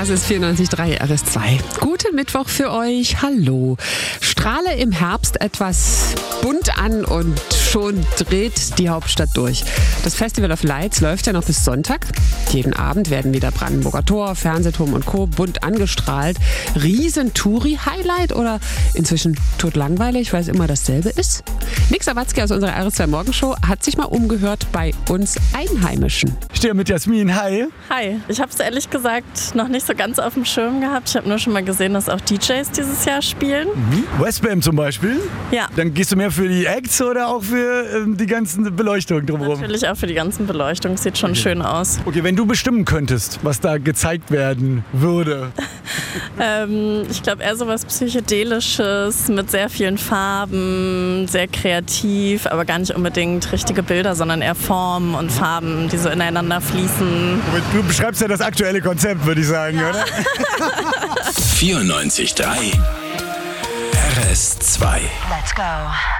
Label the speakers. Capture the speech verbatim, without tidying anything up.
Speaker 1: Das ist vierundneunzig Komma drei R S zwei. Guten Mittwoch für euch. Hallo. Strahle im Herbst etwas bunt an und schon dreht die Hauptstadt durch. Das Festival of Lights läuft ja noch bis Sonntag. Jeden Abend werden wieder Brandenburger Tor, Fernsehturm und Co. bunt angestrahlt. Riesen-Touri-Highlight oder inzwischen totlangweilig, weil es immer dasselbe ist? Nick Sawatzki aus unserer R S zwei Morgenshow hat sich mal umgehört bei uns Einheimischen.
Speaker 2: Ich stehe mit Jasmin. Hi.
Speaker 3: Hi. Ich habe es ehrlich gesagt noch nicht so ganz auf dem Schirm gehabt. Ich habe nur schon mal gesehen, dass auch D Js dieses Jahr spielen.
Speaker 2: Mhm. Westbam zum Beispiel?
Speaker 3: Ja.
Speaker 2: Dann gehst du mehr für die Acts oder auch für ähm, die ganzen Beleuchtungen drumherum?
Speaker 3: Natürlich auch für die ganzen Beleuchtungen. Sieht schon
Speaker 2: okay.
Speaker 3: schön aus.
Speaker 2: Okay, wenn du bestimmen könntest, was da gezeigt werden würde?
Speaker 3: ähm, ich glaube eher so was Psychedelisches mit sehr vielen Farben, sehr kreativ, aber gar nicht unbedingt richtige Bilder, sondern eher Formen und Farben, die so ineinander fließen.
Speaker 2: Du beschreibst ja das aktuelle Konzept, würde ich sagen, ja. Oder?
Speaker 4: vierundneunzig Komma drei R S zwei.
Speaker 5: Let's go.